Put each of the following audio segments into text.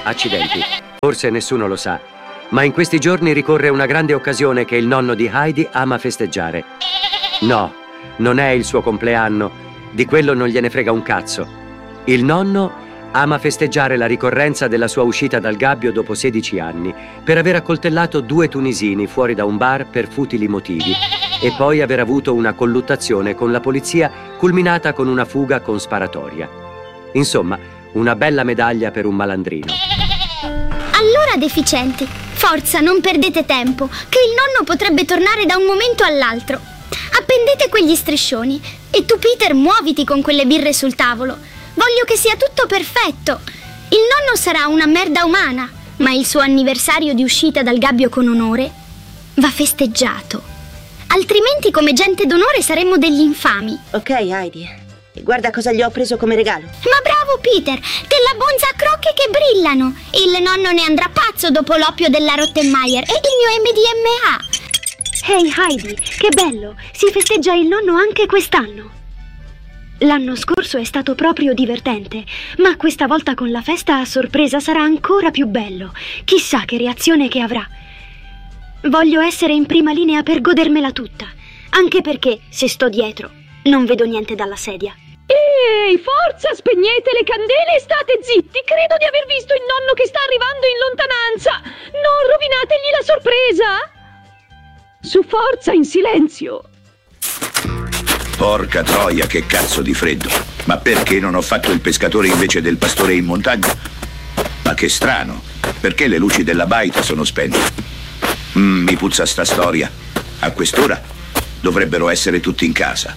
Accidenti. Forse nessuno lo sa, ma in questi giorni ricorre una grande occasione che il nonno di Heidi ama festeggiare. No, non è il suo compleanno, di quello non gliene frega un cazzo. Il nonno ama festeggiare la ricorrenza della sua uscita dal gabbio dopo 16 anni, per aver accoltellato 2 tunisini fuori da un bar per futili motivi e poi aver avuto una colluttazione con la polizia culminata con una fuga con sparatoria. Insomma, una bella medaglia per un malandrino. Allora, deficienti, forza, non perdete tempo, che il nonno potrebbe tornare da un momento all'altro. Appendete quegli striscioni e tu, Peter, muoviti con quelle birre sul tavolo. Voglio che sia tutto perfetto. Il nonno sarà una merda umana, ma il suo anniversario di uscita dal gabbio con onore va festeggiato. Altrimenti, come gente d'onore, saremmo degli infami. Ok, Heidi. Guarda cosa gli ho preso come regalo. Ma bravo, Peter! Della bonza a crocche che brillano! Il nonno ne andrà pazzo dopo l'oppio della Rottenmeier e il mio MDMA. Ehi, Heidi, che bello! Si festeggia il nonno anche quest'anno. L'anno scorso è stato proprio divertente, ma questa volta con la festa a sorpresa sarà ancora più bello. Chissà che reazione che avrà. Voglio essere in prima linea per godermela tutta, anche perché, se sto dietro, non vedo niente dalla sedia. Ehi, forza, spegnete le candele e state zitti. Credo di aver visto il nonno che sta arrivando in lontananza. Non rovinategli la sorpresa. Su, forza, in silenzio. Porca troia, che cazzo di freddo. Ma perché non ho fatto il pescatore invece del pastore in montagna? Ma che strano. Perché le luci della baita sono spente? Mi puzza sta storia. A quest'ora dovrebbero essere tutti in casa.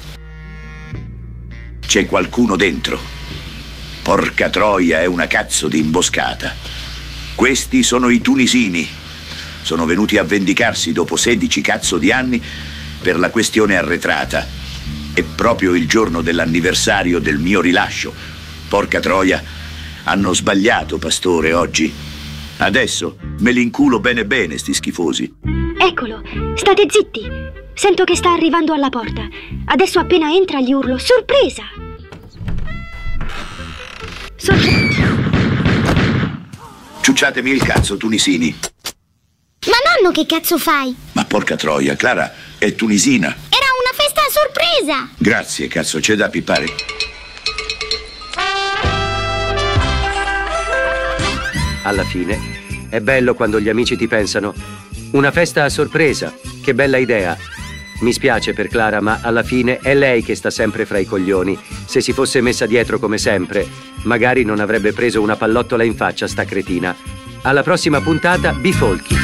C'è qualcuno dentro. Porca troia, è una cazzo di imboscata. Questi sono i tunisini. Sono venuti a vendicarsi dopo 16 cazzo di anni per la questione arretrata. È proprio il giorno dell'anniversario del mio rilascio. Porca troia, hanno sbagliato, pastore, oggi. Adesso me li inculo bene bene, sti schifosi. Eccolo, state zitti. Sento che sta arrivando alla porta. Adesso appena entra gli urlo: sorpresa! Ciucciatemi il cazzo, tunisini. Ma nonno, che cazzo fai? Ma porca troia, Clara è tunisina. Era una festa a sorpresa! Grazie, cazzo, c'è da pippare. Alla fine, è bello quando gli amici ti pensano: una festa a sorpresa, che bella idea. Mi spiace per Clara, ma alla fine è lei che sta sempre fra i coglioni. Se si fosse messa dietro come sempre, magari non avrebbe preso una pallottola in faccia, sta cretina. Alla prossima puntata, Bifolchi.